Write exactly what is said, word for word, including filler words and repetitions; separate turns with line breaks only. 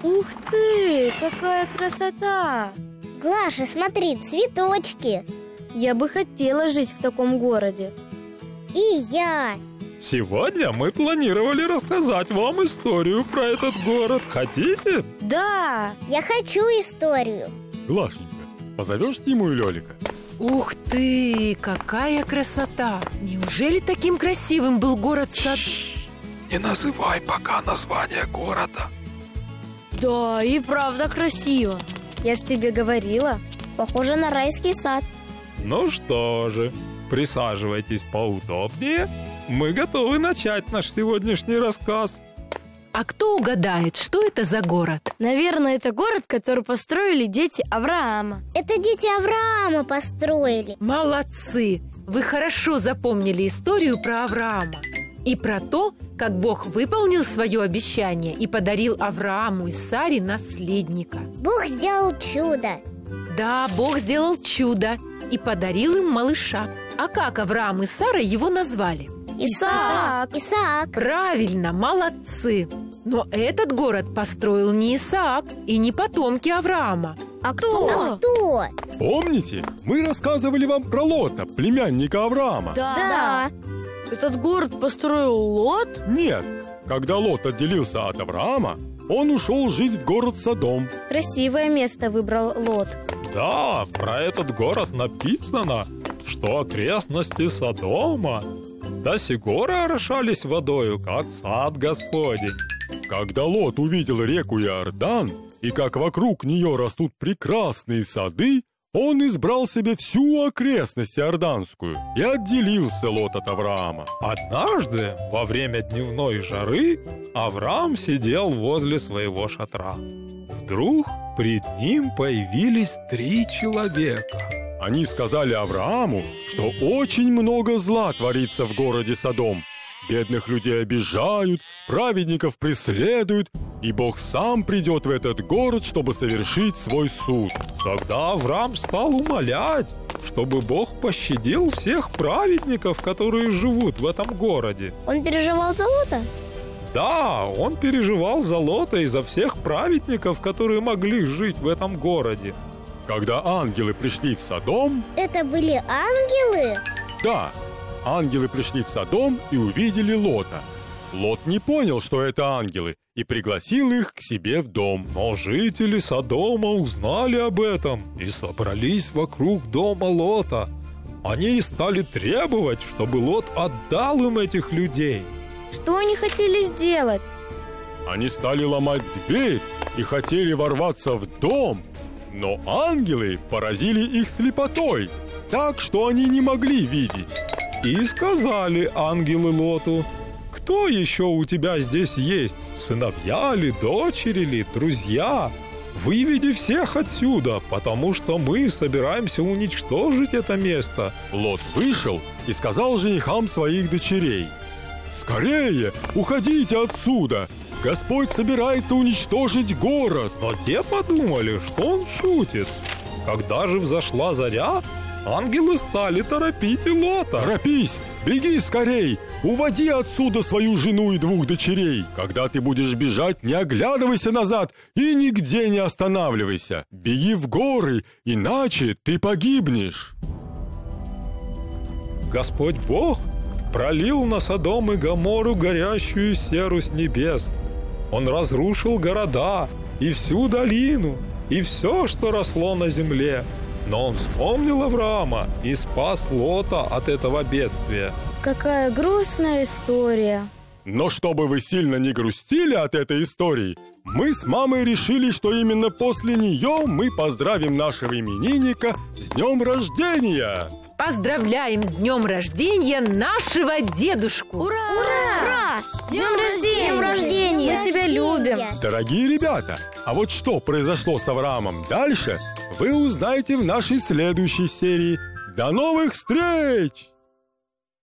Ух ты, какая красота!
Глаша, смотри, цветочки.
Я бы хотела жить в таком городе.
И я.
Сегодня мы планировали рассказать вам историю про этот город. Хотите?
Да!
Я хочу историю.
Глашенька, позовешь Тиму и Лёлика?
Ух ты, какая красота! Неужели таким красивым был город Сад?
Не называй пока название города.
Да, и правда красиво. Я ж тебе говорила.
Похоже на райский сад.
Ну что же, присаживайтесь поудобнее. Мы готовы начать наш сегодняшний рассказ.
А кто угадает, что это за город?
Наверное, это город, который построили дети Авраама.
Это дети Авраама построили.
Молодцы! Вы хорошо запомнили историю про Авраама и про то, как Бог выполнил свое обещание и подарил Аврааму и Саре наследника.
Бог сделал чудо.
Да, Бог сделал чудо и подарил им малыша. А как Авраам и Сара его назвали?
Исаак. Исаак.
Правильно, молодцы! Но этот город построил не Исаак и не потомки Авраама.
А кто?
А кто?
Помните, мы рассказывали вам про Лота, племянника Авраама?
Да. Этот город построил Лот?
Нет, когда Лот отделился от Авраама, он ушел жить в город Содом.
Красивое место выбрал Лот.
Да, про этот город написано, что окрестности Содома до сих горы орошались водою, как сад Господень.
Когда Лот увидел реку Иордан, и как вокруг нее растут прекрасные сады, он избрал себе всю окрестность Иорданскую и отделился Лот от Авраама.
Однажды, во время дневной жары, Авраам сидел возле своего шатра. Вдруг пред ним появились три человека.
Они сказали Аврааму, что очень много зла творится в городе Содом. Бедных людей обижают, праведников преследуют, и Бог сам придет в этот город, чтобы совершить свой суд.
Тогда Авраам стал умолять, чтобы Бог пощадил всех праведников, которые живут в этом городе.
Он переживал за Лота?
Да, он переживал за Лота и за всех праведников, которые могли жить в этом городе.
Когда ангелы пришли в Содом...
Это были ангелы?
Да, ангелы пришли в Содом и увидели Лота. Лот не понял, что это ангелы, и пригласил их к себе в дом.
Но жители Содома узнали об этом и собрались вокруг дома Лота. Они стали требовать, чтобы Лот отдал им этих людей.
Что они хотели сделать?
Они стали ломать дверь и хотели ворваться в дом, но ангелы поразили их слепотой, так что они не могли видеть.
И сказали ангелы Лоту: «Кто еще у тебя здесь есть? Сыновья ли, дочери ли, друзья? Выведи всех отсюда, потому что мы собираемся уничтожить это место».
Лот вышел и сказал женихам своих дочерей: «Скорее, уходите отсюда! Господь собирается уничтожить город!»
Но те подумали, что он шутит. Когда же взошла заря, ангелы стали торопить и Лота.
«Торопись! Беги скорей! Уводи отсюда свою жену и двух дочерей! Когда ты будешь бежать, не оглядывайся назад и нигде не останавливайся! Беги в горы, иначе ты погибнешь!»
Господь Бог пролил на Содом и Гоморру горящую серу с небес. Он разрушил города и всю долину, и все, что росло на земле. Но он вспомнил Авраама и спас Лота от этого бедствия.
Какая грустная история.
Но чтобы вы сильно не грустили от этой истории, мы с мамой решили, что именно после нее мы поздравим нашего именинника с днем рождения.
Поздравляем с днем рождения нашего дедушку!
Ура!
Ура!
С днем рождения!
С днем рождения!
Мы тебя любим!
Дорогие ребята, а вот что произошло с Авраамом дальше, вы узнаете в нашей следующей серии. До новых встреч!